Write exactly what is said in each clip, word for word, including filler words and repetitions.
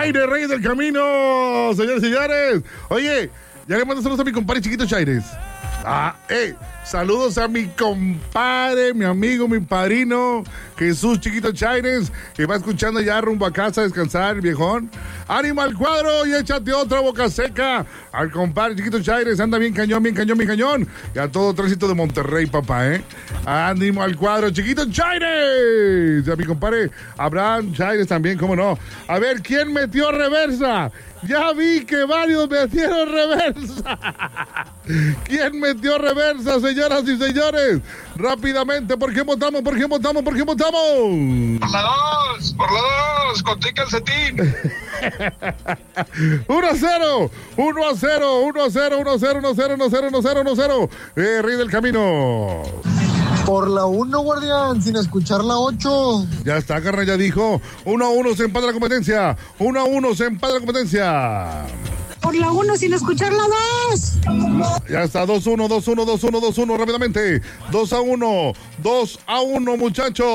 Chaires, Reyes del Camino, señores y señores. Oye, ya le mando saludos a mi compadre Chiquito Chaires. Ah, eh, saludos a mi compadre, mi amigo, mi padrino, Jesús Chiquito Chaires, que va escuchando ya rumbo a casa a descansar, viejón. Ánimo al cuadro y échate otra boca seca al compadre Chiquito Chaires. Anda bien cañón, bien cañón, bien cañón. Y a todo tránsito de Monterrey, papá, ¿eh? Ánimo al cuadro, Chiquito Chaires. Y a mi compadre Abraham Chaires también, cómo no. A ver, ¿quién metió reversa? Ya vi que varios metieron reversa. ¿Quién metió reversa, señoras y señores? Rápidamente, ¿por qué votamos? ¿Por qué votamos? ¿Por qué votamos? Por la dos, por la dos, con tu calcetín. uno a cero, uno a cero, uno a cero, uno a cero, uno a cero, uno a cero, uno a cero, uno a cero. Eh, Rey del Camino. Por la uno, guardián, sin escuchar la ocho. Ya está, carnal, ya dijo. uno a uno se empata la competencia. uno a uno se empata la competencia. Por la uno sin escuchar la dos. Ya está, dos a uno, dos a uno, dos a uno, dos a uno, rápidamente. dos a uno, dos a uno, muchachos.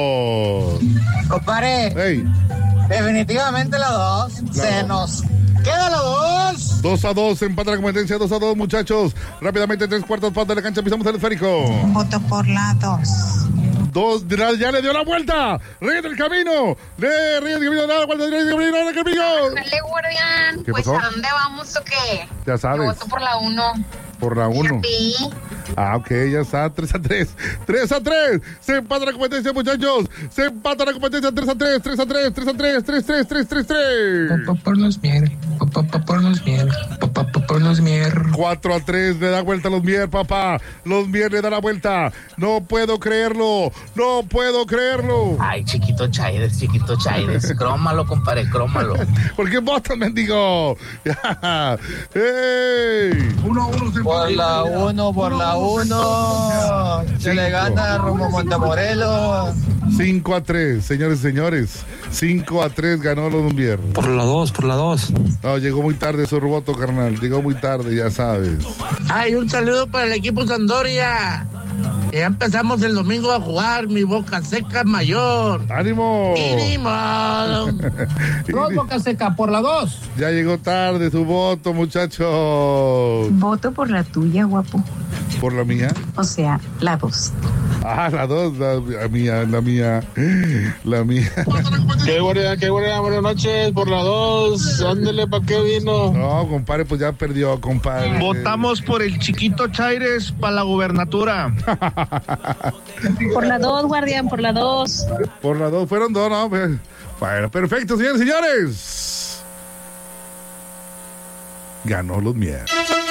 Compadre. Hey. Definitivamente la dos. Se nos queda la dos. dos a dos, empata la competencia, dos a dos, muchachos. Rápidamente, tres cuartos partes de la cancha, pisamos el esférico. Voto por la dos. Dos, ya le dio la vuelta. Rey del Camino. Le, Rey del Camino, da la vuelta. Rey del Camino, da la Camino. Dale, guardián. ¿Qué pues, pasó? ¿a dónde vamos o qué? Ya sabes. Yo voto por la uno. Por la uno. Sí. Ah, ok, ya está, tres a tres. tres a tres. Se empata la competencia, muchachos. Se empata la competencia, tres a tres, tres a tres, tres a tres, tres, tres, tres, tres, tres. Papá por los mier, papá por los mier, papá por los mier. cuatro a tres, le da vuelta a los mier, papá. Los mier le da la vuelta. No puedo creerlo, no puedo creerlo. Ay, Chiquito Chaires, Chiquito Chaires. Crómalo, compadre, crómalo. ¿Por qué votan, mendigo? ¡Ey! Uno a uno se Por la uno, por la uno. Se le gana rumbo Montemorelos. cinco a tres, señores y señores. cinco a tres ganó los Lumbier. Por la dos, por la dos. No, llegó muy tarde su roboto, carnal. Llegó muy tarde, ya sabes. Ay, un saludo para el equipo Sandoria. Ya empezamos el domingo a jugar, mi Boca Seca mayor. ¡Ánimo! ¡Ánimo! Dos, Boca Seca, por la dos. Ya llegó tarde su voto, muchachos. Voto por la tuya, guapo. ¿Por la mía? O sea, la dos. Ah, la dos, la, la mía, la mía, la mía. Qué buena, qué buena, buenas noches, por la dos, ándele, ¿pa' qué vino? No, compadre, pues ya perdió, compadre. Votamos por el Chiquito Chaires para la gubernatura. Por la dos, guardián, por la dos. Por la dos, fueron dos, no, pues. Bueno, perfecto, señores y señores. Ganó los miedos.